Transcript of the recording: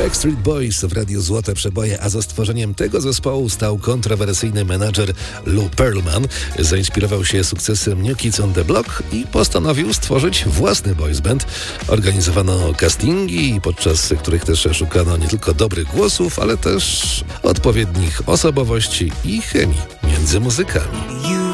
Backstreet Boys w Radiu Złote Przeboje, a za stworzeniem tego zespołu stał kontrowersyjny menadżer Lou Pearlman. Zainspirował się sukcesem New Kids on the Block i postanowił stworzyć własny boys band. Organizowano castingi, podczas których też szukano nie tylko dobrych głosów, ale też odpowiednich osobowości i chemii między muzykami.